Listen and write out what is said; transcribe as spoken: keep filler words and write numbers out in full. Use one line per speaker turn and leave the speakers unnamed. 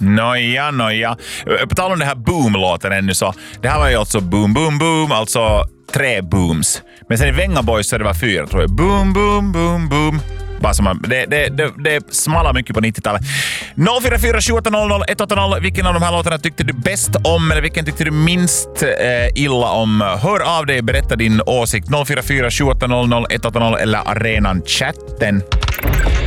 Noja, noja. På tal om det här boom-låten ännu så. Det här var ju alltså boom, boom, boom. Alltså tre booms. Men sen i Venga Boys så det var fyra tror jag. Boom, boom, boom, boom. Bara som man, det, det, det, det smallar mycket på nittiotalet. noll fyra fyra sju åtta noll noll ett åtta noll. Vilken av de här låtarna tyckte du bäst om? Eller vilken tyckte du minst eh, illa om? Hör av dig, berätta din åsikt. noll fyra fyra sju åtta noll noll ett åtta noll eller arenan chatten.